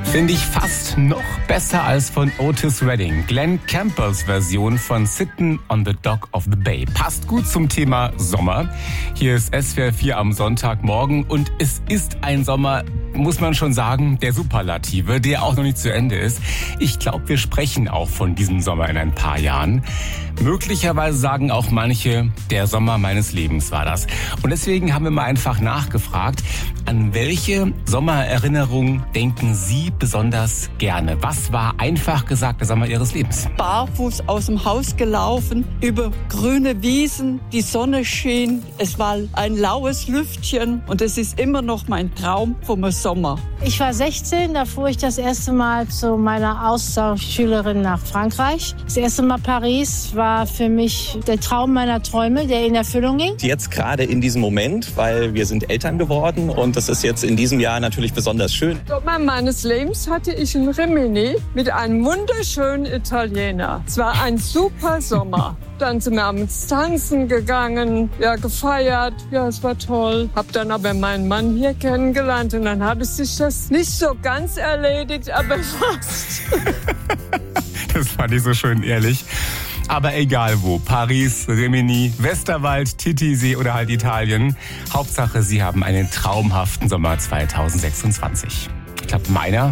Finde ich fast noch besser als von Otis Redding. Glenn Campbells Version von Sittin' on the Dock of the Bay. Passt gut zum Thema Sommer. Hier ist SWR 4 am Sonntagmorgen und es ist ein Sommer, muss man schon sagen, der Superlative, der auch noch nicht zu Ende ist. Ich glaube, wir sprechen auch von diesem Sommer in ein paar Jahren. Möglicherweise sagen auch manche, der Sommer meines Lebens war das. Und deswegen haben wir mal einfach nachgefragt, an welche Sommererinnerung denken Sie besonders gerne? Was war einfach gesagt der Sommer Ihres Lebens? Barfuß aus dem Haus gelaufen, über grüne Wiesen, die Sonne schien, es war ein laues Lüftchen und es ist immer noch mein Traum vom Sommer. Ich war 16, da fuhr ich das erste Mal zu meiner Austauschschülerin nach Frankreich. Das erste Mal Paris war für mich der Traum meiner Träume, der in Erfüllung ging. Jetzt gerade in diesem Moment, weil wir sind Eltern geworden und das ist jetzt in diesem Jahr natürlich besonders schön. Sommer meines Lebens hatte ich in Rimini mit einem wunderschönen Italiener. Es war ein super Sommer. Dann sind wir abends tanzen gegangen, ja, gefeiert, ja, es war toll. Hab dann aber meinen Mann hier kennengelernt und dann hat es sich das nicht so ganz erledigt, aber fast. Das fand ich so schön ehrlich. Aber egal wo, Paris, Rimini, Westerwald, Titisee oder halt Italien. Hauptsache, Sie haben einen traumhaften Sommer 2026. Ich glaube, meiner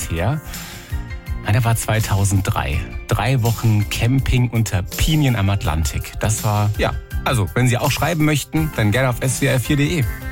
war 2003. 3 Wochen Camping unter Pinien am Atlantik. Das war, ja, also wenn Sie auch schreiben möchten, dann gerne auf swr4.de.